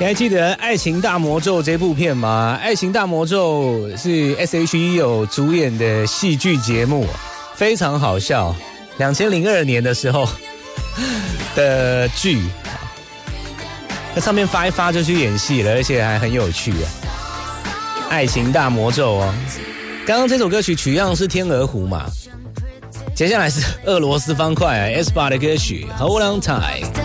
你还记得《爱情大魔咒》这部片吗？《爱情大魔咒》是 S.H.E 有主演的戏剧节目，非常好笑。2002年的时候的剧，在上面发一发就去演戏了，而且还很有趣啊！《爱情大魔咒》哦，刚刚这首歌曲取样是天鹅湖嘛，接下来是俄罗斯方块 S8 的歌曲《Hold On Tight》。